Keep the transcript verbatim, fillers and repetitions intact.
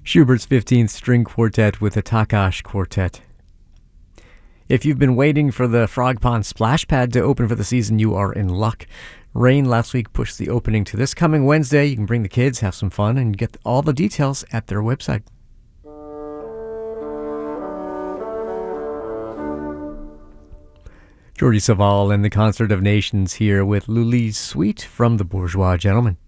Schubert's fifteenth String Quartet with the Takash Quartet. If you've been waiting for the Frog Pond Splash Pad to open for the season, you are in luck. Rain last week pushed the opening to this coming Wednesday. You can bring the kids, have some fun, and get all the details at their website. Jordi Savall and the Concert of Nations here with Luli's Suite from the Bourgeois Gentlemen.